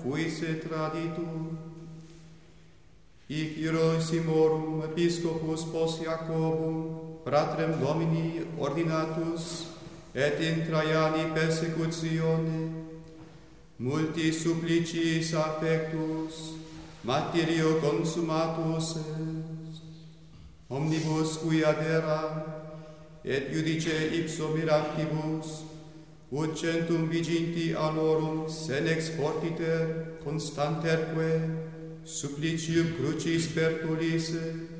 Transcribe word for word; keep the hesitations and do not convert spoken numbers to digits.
fuisse traditur. Hic Hieronymorum Episcopus post Jacobum, fratrem Domini ordinatus, et in Traiani persecutione, multi suppliciis affectus, martyrio consumatus est. Omnibus cui adera, et judice ipso miractibus, ut centum viginti annorum senex fortiter constanterque, supplicium crucis pertulisse,